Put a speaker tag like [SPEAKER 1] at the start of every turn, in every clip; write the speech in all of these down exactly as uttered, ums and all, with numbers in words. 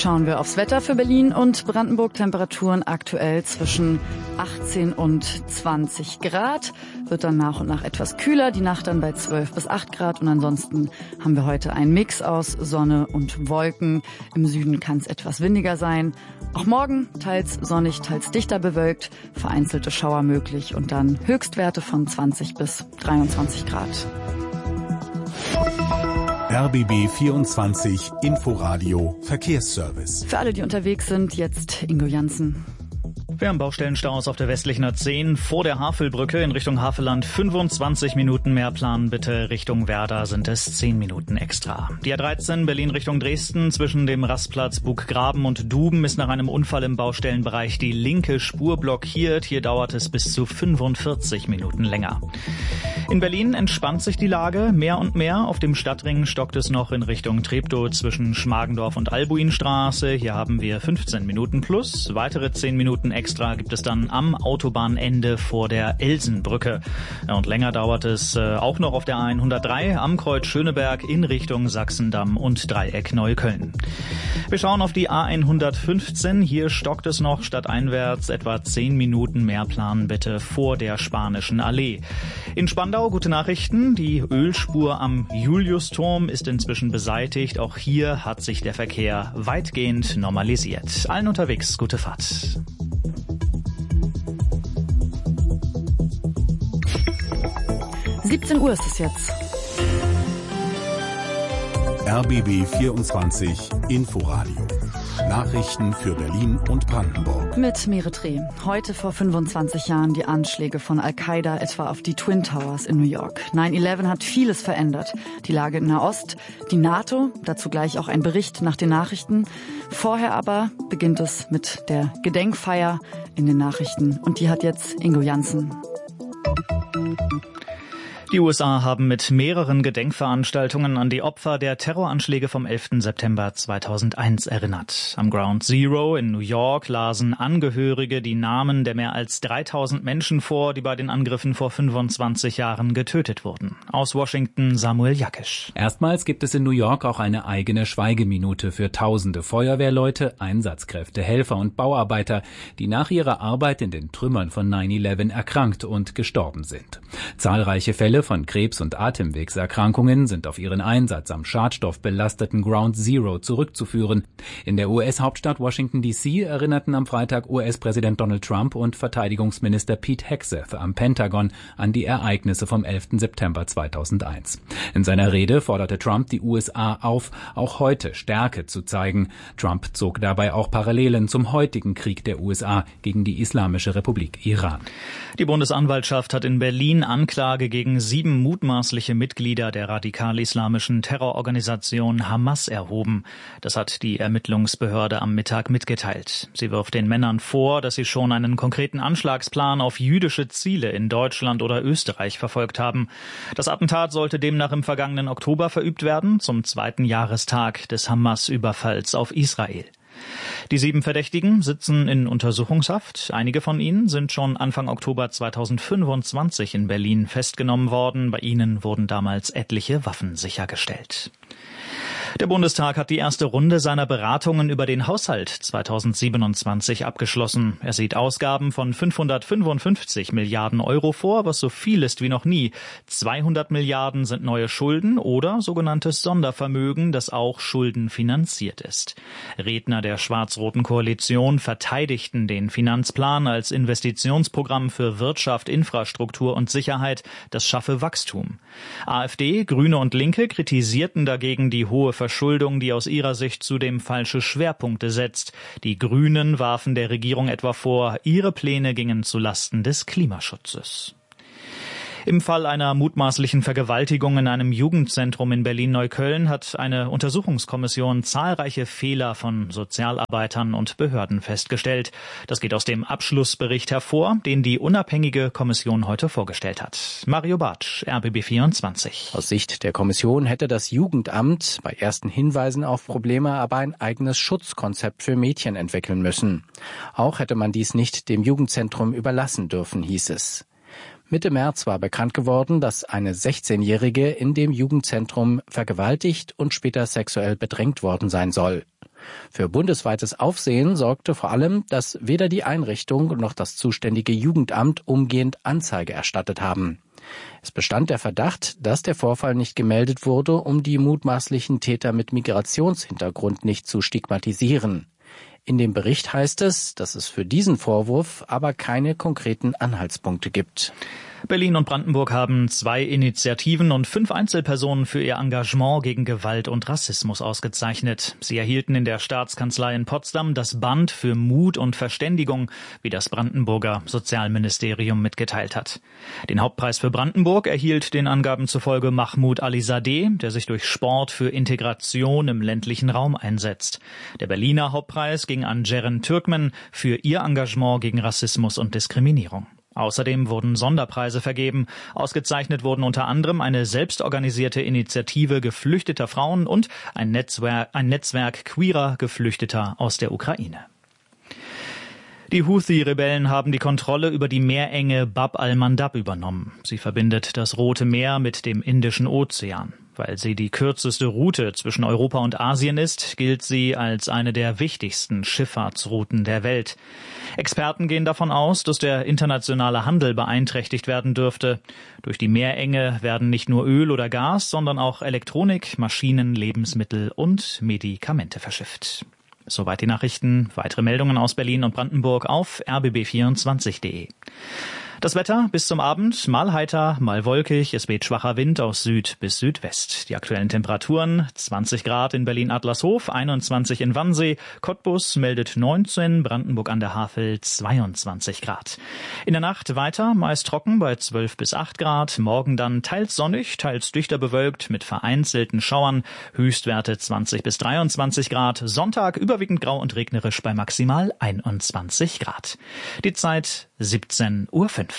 [SPEAKER 1] Schauen wir aufs Wetter für Berlin und Brandenburg. Temperaturen aktuell zwischen achtzehn und zwanzig Grad. Wird dann nach und nach etwas kühler. Die Nacht dann bei zwölf bis acht Grad. Und ansonsten haben wir heute einen Mix aus Sonne und Wolken. Im Süden kann es etwas windiger sein. Auch morgen teils sonnig, teils dichter bewölkt. Vereinzelte Schauer möglich. Und dann Höchstwerte von zwanzig bis dreiundzwanzig Grad.
[SPEAKER 2] R B B vierundzwanzig Inforadio Verkehrsservice.
[SPEAKER 1] Für alle, die unterwegs sind, jetzt Ingo Janssen.
[SPEAKER 3] Wir haben Baustellenstaus auf der westlichen A zehn vor der Havelbrücke in Richtung Havelland. fünfundzwanzig Minuten mehr planen bitte. Richtung Werder sind es zehn Minuten extra. Die A dreizehn Berlin Richtung Dresden zwischen dem Rastplatz Buggraben und Duben ist nach einem Unfall im Baustellenbereich die linke Spur blockiert. Hier dauert es bis zu fünfundvierzig Minuten länger. In Berlin entspannt sich die Lage mehr und mehr. Auf dem Stadtring stockt es noch in Richtung Treptow zwischen Schmargendorf und Albuinstraße. Hier haben wir fünfzehn Minuten plus. Weitere zehn Minuten extra gibt es dann am Autobahnende vor der Elsenbrücke. Und länger dauert es äh, auch noch auf der hundertdrei am Kreuz Schöneberg in Richtung Sachsendamm und Dreieck Neukölln. Wir schauen auf die A hundertfünfzehn. Hier stockt es noch stadteinwärts etwa zehn Minuten mehr planen bitte vor der Spanischen Allee. In Spandau gute Nachrichten. Die Ölspur am Juliusturm ist inzwischen beseitigt. Auch hier hat sich der Verkehr weitgehend normalisiert. Allen unterwegs gute Fahrt.
[SPEAKER 1] siebzehn Uhr ist es jetzt.
[SPEAKER 2] R B B vierundzwanzig Inforadio. Nachrichten für Berlin und Brandenburg.
[SPEAKER 1] Mit Meretreh. Heute vor fünfundzwanzig Jahren die Anschläge von Al-Qaida etwa auf die Twin Towers in New York. neun elf hat vieles verändert. Die Lage in Nahost, die NATO, dazu gleich auch ein Bericht nach den Nachrichten. Vorher aber beginnt es mit der Gedenkfeier in den Nachrichten. Und die hat jetzt Ingo Janssen.
[SPEAKER 3] Die U S A haben mit mehreren Gedenkveranstaltungen an die Opfer der Terroranschläge vom elften September zweitausendeins erinnert. Am Ground Zero in New York lasen Angehörige die Namen der mehr als dreitausend Menschen vor, die bei den Angriffen vor fünfundzwanzig Jahren getötet wurden. Aus Washington Samuel Jakisch.
[SPEAKER 4] Erstmals gibt es in New York auch eine eigene Schweigeminute für tausende Feuerwehrleute, Einsatzkräfte, Helfer und Bauarbeiter, die nach ihrer Arbeit in den Trümmern von neun elf erkrankt und gestorben sind. Zahlreiche Fälle von Krebs- und Atemwegserkrankungen sind auf ihren Einsatz am schadstoffbelasteten Ground Zero zurückzuführen. In der U S-Hauptstadt Washington D C erinnerten am Freitag U S-Präsident Donald Trump und Verteidigungsminister Pete Hegseth am Pentagon an die Ereignisse vom elften September zweitausendeins. In seiner Rede forderte Trump die U S A auf, auch heute Stärke zu zeigen. Trump zog dabei auch Parallelen zum heutigen Krieg der U S A gegen die Islamische Republik Iran.
[SPEAKER 3] Die Bundesanwaltschaft hat in Berlin Anklage gegen sieben mutmaßliche Mitglieder der radikal-islamischen Terrororganisation Hamas erhoben. Das hat die Ermittlungsbehörde am Mittag mitgeteilt. Sie wirft den Männern vor, dass sie schon einen konkreten Anschlagsplan auf jüdische Ziele in Deutschland oder Österreich verfolgt haben. Das Attentat sollte demnach im vergangenen Oktober verübt werden, zum zweiten Jahrestag des Hamas-Überfalls auf Israel. Die sieben Verdächtigen sitzen in Untersuchungshaft. Einige von ihnen sind schon Anfang Oktober zweitausendfünfundzwanzig in Berlin festgenommen worden. Bei ihnen wurden damals etliche Waffen sichergestellt. Der Bundestag hat die erste Runde seiner Beratungen über den Haushalt zweitausendsiebenundzwanzig abgeschlossen. Er sieht Ausgaben von fünfhundertfünfundfünfzig Milliarden Euro vor, was so viel ist wie noch nie. zweihundert Milliarden sind neue Schulden oder sogenanntes Sondervermögen, das auch schuldenfinanziert ist. Redner der schwarz-roten Koalition verteidigten den Finanzplan als Investitionsprogramm für Wirtschaft, Infrastruktur und Sicherheit, das schaffe Wachstum. AfD, Grüne und Linke kritisierten dagegen die hohe Verschuldung, die aus ihrer Sicht zudem falsche Schwerpunkte setzt. Die Grünen warfen der Regierung etwa vor, ihre Pläne gingen zu Lasten des Klimaschutzes. Im Fall einer mutmaßlichen Vergewaltigung in einem Jugendzentrum in Berlin-Neukölln hat eine Untersuchungskommission zahlreiche Fehler von Sozialarbeitern und Behörden festgestellt. Das geht aus dem Abschlussbericht hervor, den die unabhängige Kommission heute vorgestellt hat. Mario Bartsch, R B B vierundzwanzig.
[SPEAKER 5] Aus Sicht der Kommission hätte das Jugendamt bei ersten Hinweisen auf Probleme aber ein eigenes Schutzkonzept für Mädchen entwickeln müssen. Auch hätte man dies nicht dem Jugendzentrum überlassen dürfen, hieß es. Mitte März war bekannt geworden, dass eine sechzehnjährige in dem Jugendzentrum vergewaltigt und später sexuell bedrängt worden sein soll. Für bundesweites Aufsehen sorgte vor allem, dass weder die Einrichtung noch das zuständige Jugendamt umgehend Anzeige erstattet haben. Es bestand der Verdacht, dass der Vorfall nicht gemeldet wurde, um die mutmaßlichen Täter mit Migrationshintergrund nicht zu stigmatisieren. In dem Bericht heißt es, dass es für diesen Vorwurf aber keine konkreten Anhaltspunkte gibt.
[SPEAKER 3] Berlin und Brandenburg haben zwei Initiativen und fünf Einzelpersonen für ihr Engagement gegen Gewalt und Rassismus ausgezeichnet. Sie erhielten in der Staatskanzlei in Potsdam das Band für Mut und Verständigung, wie das Brandenburger Sozialministerium mitgeteilt hat. Den Hauptpreis für Brandenburg erhielt den Angaben zufolge Mahmoud Alizadeh, der sich durch Sport für Integration im ländlichen Raum einsetzt. Der Berliner Hauptpreis ging an Ceren Türkmen für ihr Engagement gegen Rassismus und Diskriminierung. Außerdem wurden Sonderpreise vergeben. Ausgezeichnet wurden unter anderem eine selbstorganisierte Initiative geflüchteter Frauen und ein Netzwerk, ein Netzwerk queerer Geflüchteter aus der Ukraine. Die Houthi-Rebellen haben die Kontrolle über die Meerenge Bab al-Mandab übernommen. Sie verbindet das Rote Meer mit dem Indischen Ozean. Weil sie die kürzeste Route zwischen Europa und Asien ist, gilt sie als eine der wichtigsten Schifffahrtsrouten der Welt. Experten gehen davon aus, dass der internationale Handel beeinträchtigt werden dürfte. Durch die Meerenge werden nicht nur Öl oder Gas, sondern auch Elektronik, Maschinen, Lebensmittel und Medikamente verschifft. Soweit die Nachrichten. Weitere Meldungen aus Berlin und Brandenburg auf r b b vierundzwanzig punkt d e. Das Wetter bis zum Abend, mal heiter, mal wolkig, es weht schwacher Wind aus Süd bis Südwest. Die aktuellen Temperaturen, zwanzig Grad in Berlin-Adlershof, einundzwanzig in Wannsee, Cottbus meldet neunzehn, Brandenburg an der Havel zweiundzwanzig Grad. In der Nacht weiter, meist trocken bei zwölf bis acht Grad, morgen dann teils sonnig, teils dichter bewölkt mit vereinzelten Schauern, Höchstwerte zwanzig bis dreiundzwanzig Grad, Sonntag überwiegend grau und regnerisch bei maximal einundzwanzig Grad. Die Zeit siebzehn Uhr fünf.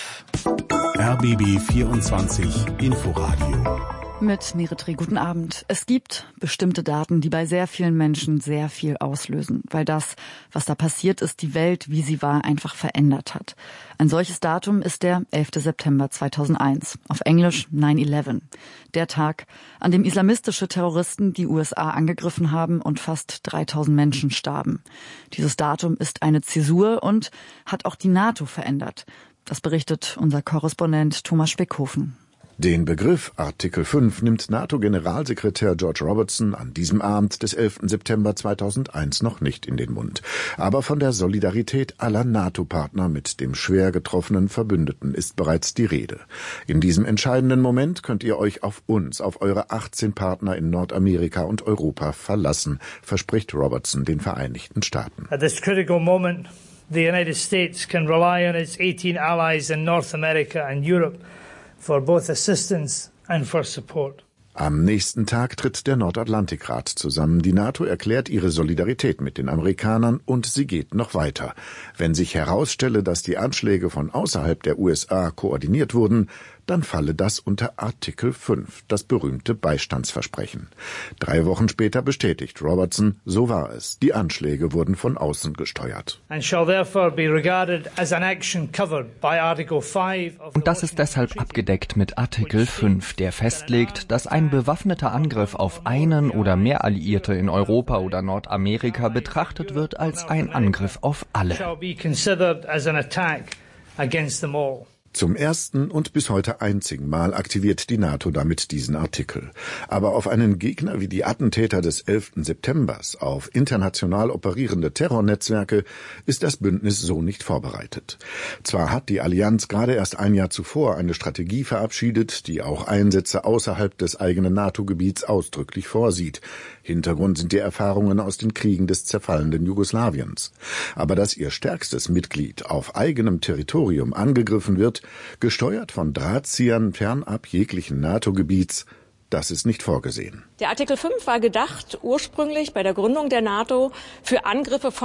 [SPEAKER 2] R B B vierundzwanzig Inforadio.
[SPEAKER 1] Mit Meretri, guten Abend. Es gibt bestimmte Daten, die bei sehr vielen Menschen sehr viel auslösen, weil das, was da passiert ist, die Welt, wie sie war, einfach verändert hat. Ein solches Datum ist der elfter September zweitausendeins, auf Englisch nine eleven. Der Tag, an dem islamistische Terroristen die U S A angegriffen haben und fast dreitausend Menschen starben. Dieses Datum ist eine Zäsur und hat auch die NATO verändert. Das berichtet unser Korrespondent Thomas Speckhofen.
[SPEAKER 6] Den Begriff Artikel fünf nimmt NATO-Generalsekretär George Robertson an diesem Abend des elften September zweitausendeins noch nicht in den Mund. Aber von der Solidarität aller NATO-Partner mit dem schwer getroffenen Verbündeten ist bereits die Rede. In diesem entscheidenden Moment könnt ihr euch auf uns, auf eure achtzehn Partner in Nordamerika und Europa verlassen, verspricht Robertson den Vereinigten Staaten.
[SPEAKER 7] At this critical moment, the United States can rely on its eighteen allies in North America and Europe for both assistance and for support.
[SPEAKER 6] Am nächsten Tag tritt der Nordatlantikrat zusammen. Die NATO erklärt ihre Solidarität mit den Amerikanern und sie geht noch weiter. Wenn sich herausstelle, dass die Anschläge von außerhalb der U S A koordiniert wurden, dann falle das unter Artikel fünf, das berühmte Beistandsversprechen. Drei Wochen später bestätigt Robertson, so war es. Die Anschläge wurden von außen gesteuert.
[SPEAKER 8] Und das ist deshalb abgedeckt mit Artikel fünf, der festlegt, dass ein bewaffneter Angriff auf einen oder mehr Alliierte in Europa oder Nordamerika betrachtet wird als ein Angriff auf alle.
[SPEAKER 6] Zum ersten und bis heute einzigen Mal aktiviert die NATO damit diesen Artikel. Aber auf einen Gegner wie die Attentäter des elften Septembers, auf international operierende Terrornetzwerke, ist das Bündnis so nicht vorbereitet. Zwar hat die Allianz gerade erst ein Jahr zuvor eine Strategie verabschiedet, die auch Einsätze außerhalb des eigenen NATO-Gebiets ausdrücklich vorsieht. Hintergrund sind die Erfahrungen aus den Kriegen des zerfallenden Jugoslawiens. Aber dass ihr stärkstes Mitglied auf eigenem Territorium angegriffen wird, gesteuert von Drahtziehern fernab jeglichen NATO-Gebiets, das ist nicht vorgesehen.
[SPEAKER 9] Der Artikel fünf war gedacht ursprünglich bei der Gründung der NATO für Angriffe von